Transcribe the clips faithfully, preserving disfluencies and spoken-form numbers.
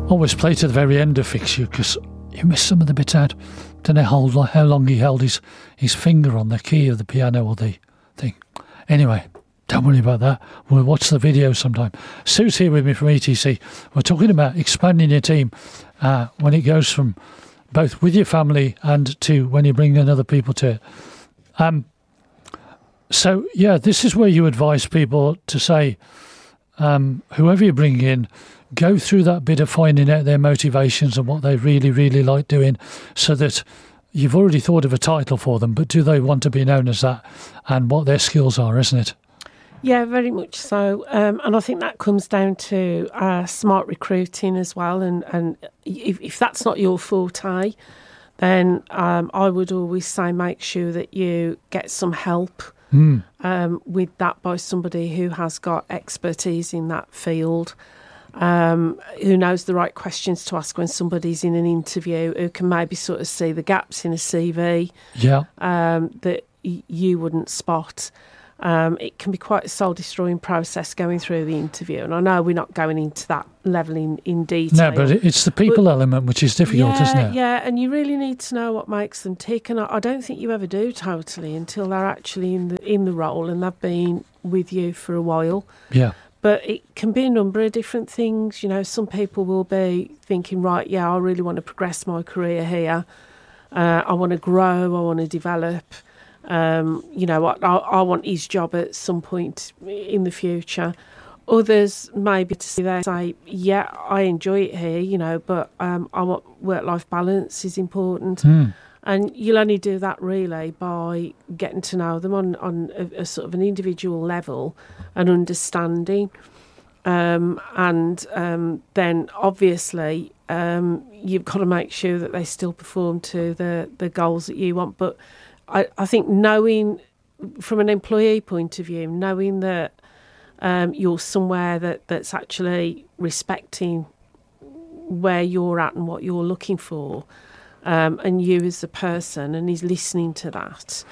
Always play to the very end of Fix You, because you miss some of the bits out. Don't know how, how long he held his, his finger on the key of the piano or the thing. Anyway, don't worry about that. We'll watch the video sometime. Sue's here with me from E T C. We're talking about expanding your team uh, when it goes from both with your family and to when you bring in other people to it. Um, so, yeah, this is where you advise people to say, um, whoever you bring in, go through that bit of finding out their motivations and what they really, really like doing, so that you've already thought of a title for them, but do they want to be known as that, and what their skills are, isn't it? Yeah, very much so. Um, and I think that comes down to uh, smart recruiting as well. And, and if, if that's not your forte, then um, I would always say make sure that you get some help mm. um, with that by somebody who has got expertise in that field. Um, who knows the right questions to ask when somebody's in an interview, who can maybe sort of see the gaps in a C V yeah. um, that y- you wouldn't spot. Um, it can be quite a soul-destroying process going through the interview, and I know we're not going into that level in, in detail. No, but it's the people but, element which is difficult, yeah, isn't it? Yeah, and you really need to know what makes them tick, and I, I don't think you ever do totally until they're actually in the in the role and they've been with you for a while. Yeah. But it can be a number of different things. You know, some people will be thinking, right, yeah, I really want to progress my career here. Uh, I want to grow. I want to develop. Um, you know, I, I want his job at some point in the future. Others maybe to see there say, yeah, I enjoy it here, you know, but um, I want work-life balance is important. Mm. And you'll only do that really by getting to know them on, on a, a sort of an individual level and understanding. Um, and um, then obviously um, you've got to make sure that they still perform to the, the goals that you want. But I, I think knowing from an employee point of view, knowing that um, you're somewhere that, that's actually respecting where you're at and what you're looking for, Um, and you as a person, and he's listening to that,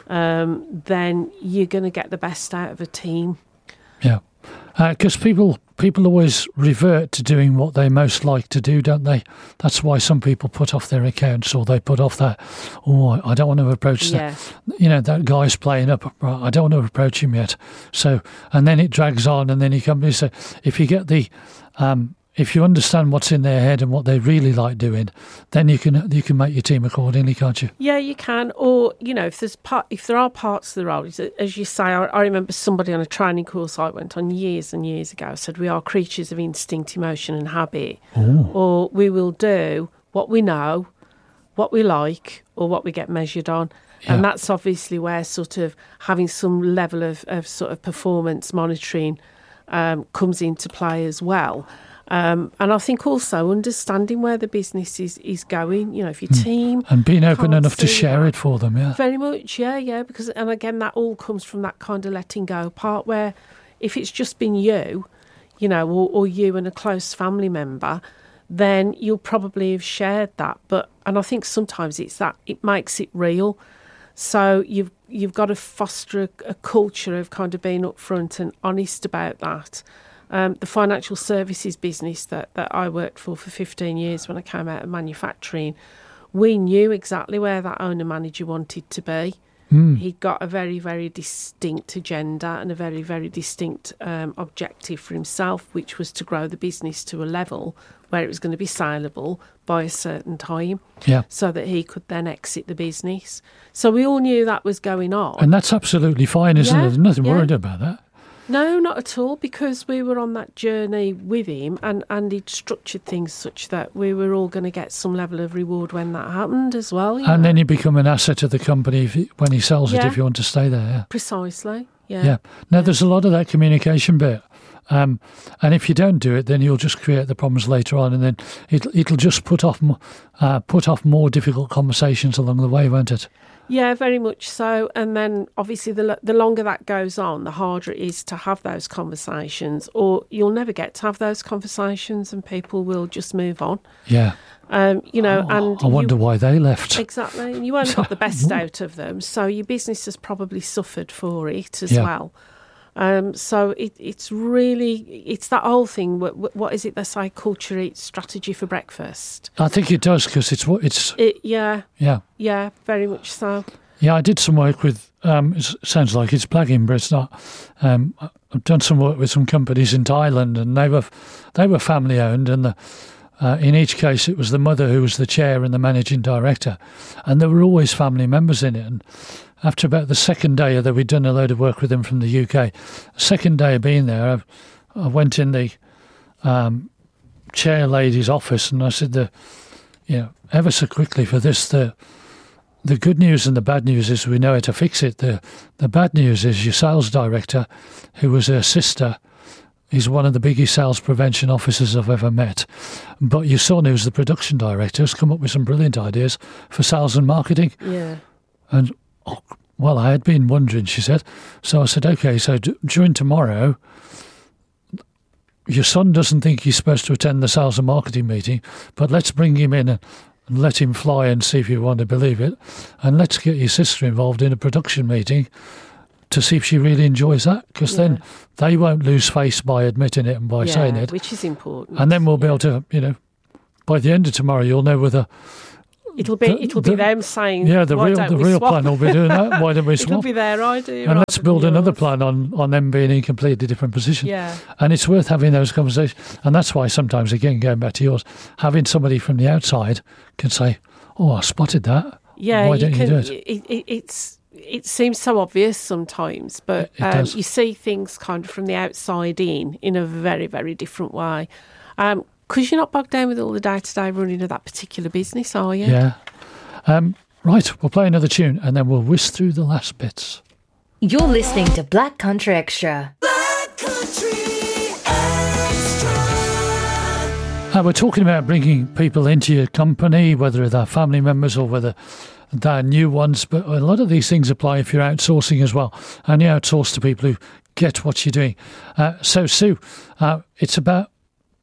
um, then you're going to get the best out of a team. Yeah, because uh, people people always revert to doing what they most like to do, don't they? That's why some people put off their accounts, or they put off that, oh, I don't want to approach yeah. that. You know, that guy's playing up, I don't want to approach him yet. So, and then it drags on, and then he comes, so if you get the... Um, If you understand what's in their head and what they really like doing, then you can you can make your team accordingly, can't you? Yeah, you can. Or, you know, if there's part, if there are parts of the role, as you say, I, I remember somebody on a training course I went on years and years ago said we are creatures of instinct, emotion and habit. Ooh. Or we will do what we know, what we like, or what we get measured on. Yeah. And that's obviously where sort of having some level of, of sort of performance monitoring um, comes into play as well. Um, and I think also understanding where the business is, is going, you know, if your team... And being open enough to share it for them, yeah. Very much, yeah, yeah. Because, and again, that all comes from that kind of letting go part where if it's just been you, you know, or, or you and a close family member, then you'll probably have shared that. But, and I think sometimes it's that, it makes it real. So you've, you've got to foster a, a culture of kind of being upfront and honest about that. Um, the financial services business that, that I worked for for fifteen years when I came out of manufacturing, we knew exactly where that owner-manager wanted to be. Mm. He'd got a very, very distinct agenda and a very, very distinct um, objective for himself, which was to grow the business to a level where it was going to be saleable by a certain time, yeah. so that he could then exit the business. So we all knew that was going on. And that's absolutely fine, isn't yeah, it? There's nothing yeah. worried about that. No, not at all, because we were on that journey with him and, and he'd structured things such that we were all going to get some level of reward when that happened as well. You and know? then you become an asset to the company if, when he sells yeah. it, if you want to stay there. Yeah. Precisely, yeah. Yeah. Now, yeah. there's a lot of that communication bit. Um, and if you don't do it, then you'll just create the problems later on, and then it'll, it'll just put off, uh, put off more difficult conversations along the way, won't it? Yeah, very much so. And then obviously the the longer that goes on, the harder it is to have those conversations, or you'll never get to have those conversations and people will just move on. Yeah. Um, you know, oh, and I wonder you, why they left. Exactly. And you won't got the best out of them. So your business has probably suffered for it as yeah. well. Um, so it, it's really, it's that whole thing. What, what is it they say? Culture eats strategy for breakfast. I think it does, because it's what it's. It, yeah. Yeah. Yeah, very much so. Yeah, I did some work with, um, it sounds like it's blagging, but it's not. Um, I've done some work with some companies in Thailand, and they were they were family owned, and the, uh, in each case it was the mother who was the chair and the managing director, and there were always family members in it. And after about the second day that we'd done a load of work with them from the U K, the second day of being there, I, I went in the um, chair lady's office, and I said, "The, you know, ever so quickly for this, the." The good news and the bad news is we know how to fix it. The the bad news is your sales director, who was her sister, is one of the biggest sales prevention officers I've ever met. But your son, who's the production director, has come up with some brilliant ideas for sales and marketing." Yeah. And, oh, well, I had been wondering, she said. So I said, OK, so d- during tomorrow, your son doesn't think he's supposed to attend the sales and marketing meeting, but let's bring him in and let him fly and see if you want to believe it. And let's get your sister involved in a production meeting to see if she really enjoys that, because Yeah. then they won't lose face by admitting it and by Yeah, saying it. which is important. And then we'll be Yeah. able to, you know, by the end of tomorrow, you'll know whether... It'll be the- it'll be the- them saying, Yeah, the "Why real don't the we real swap?" plan will be doing that. Why don't we It'll swap? be their idea. And let's rather build than another yours. plan on, on them being in completely different position. Yeah. And it's worth having those conversations. And that's why sometimes, again, going back to yours, having somebody from the outside can say, "Oh, I spotted that. Yeah, Why you don't can, you do it?" It, it, it's it seems so obvious sometimes, but It um, does. you see things kind of from the outside in in a very very different way, because you're not bogged down with all the day to day running of that particular business, are you? Yeah. Um, right, we'll play another tune and then we'll whisk through the last bits. You're listening to Black Country Extra. Black Country Extra. Uh, we're talking about bringing people into your company, whether they're family members or whether they're new ones, but a lot of these things apply if you're outsourcing as well, and you outsource to people who get what you're doing. Uh, so, Sue, uh, it's about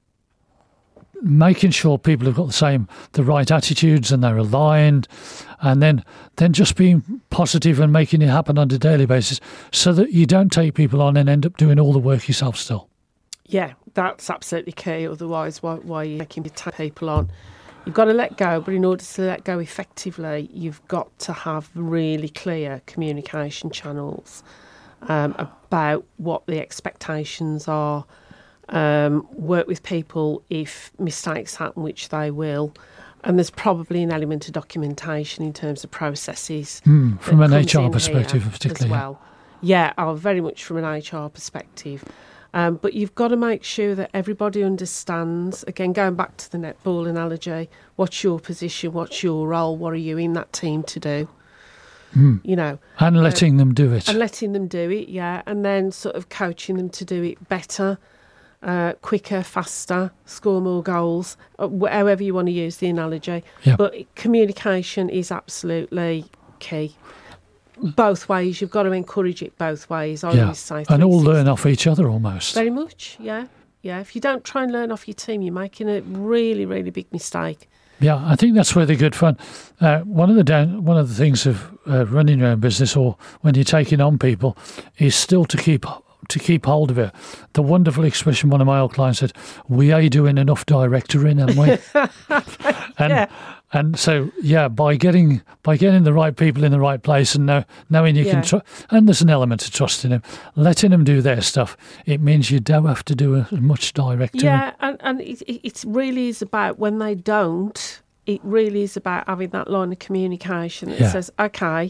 making sure people have got the same, the right attitudes and they're aligned, and then then just being positive and making it happen on a daily basis so that you don't take people on and end up doing all the work yourself still. Yeah, that's absolutely key. Otherwise, why, why are you making me take people on? You've got to let go, but in order to let go effectively, you've got to have really clear communication channels um, about what the expectations are. Um, work with people if mistakes happen, which they will. And there's probably an element of documentation in terms of processes. Mm, from that an comes H R in perspective, here particularly. as well. Yeah, oh, very much from an H R perspective. Um, but you've got to make sure that everybody understands, again, going back to the netball analogy, what's your position, what's your role, what are you in that team to do? Mm. You know. And letting uh, them do it. And letting them do it, yeah. And then sort of coaching them to do it better, uh, quicker, faster, score more goals, however you want to use the analogy. Yeah. But communication is absolutely key. Both ways, you've got to encourage it both ways. I yeah. always say and all three sixty. learn off each other almost. Very much, yeah. Yeah, if you don't try and learn off your team, you're making a really, really big mistake. Yeah, I think that's where the good fun. Uh, one of the down, one of the things of uh, running your own business, or when you're taking on people, is still to keep to keep hold of it. The wonderful expression one of my old clients said, "We are doing enough directoring, aren't we?" and Yeah. and so yeah, by getting by getting the right people in the right place and know, knowing you Yeah. can trust, and there's an element of trusting them, letting them do their stuff. It means you don't have to do as much directoring. Yeah, and, and it, it it really is about when they don't, it really is about having that line of communication that Yeah. says, okay,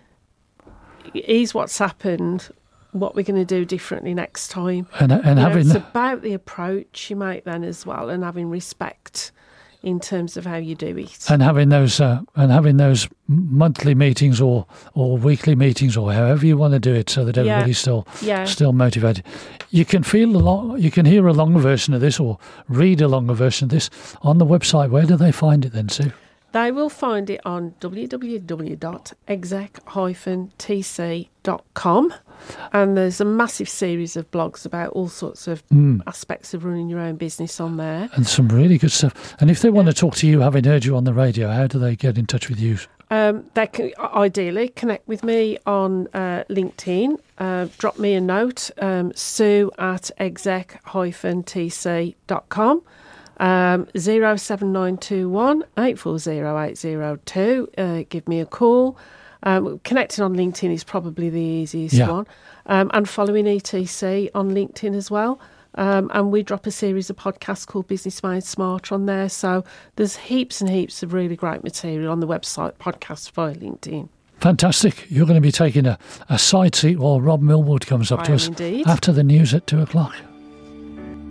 here's what's happened, what we're going to do differently next time. and and You know, having it's the- about the approach you make then as well, and having respect in terms of how you do it. and having those uh, and having those monthly meetings or or weekly meetings or however you want to do it, so that Yeah. everybody's still Yeah. still motivated. You can feel a lot. You can hear a longer version of this or read a longer version of this on the website. Where do they find it then, Sue? They will find it on w w w dot exec dash t c dot com, and there's a massive series of blogs about all sorts of Mm. aspects of running your own business on there. And some really good stuff. And if they want to talk to you, having heard you on the radio, how do they get in touch with you? Um, they can ideally connect with me on uh, LinkedIn. Uh, drop me a note, um, sue at exec dash t c dot com, um, zero seven nine two one eight four zero eight zero two. Uh, give me a call. Um, connecting on LinkedIn is probably the easiest Yeah. one. Um, and following E T C on LinkedIn as well. Um, and we drop a series of podcasts called Business Made Smarter on there. So there's heaps and heaps of really great material on the website, podcasts via LinkedIn. Fantastic. You're going to be taking a, a side seat while Rob Millwood comes up I to am us indeed. after the news at two o'clock.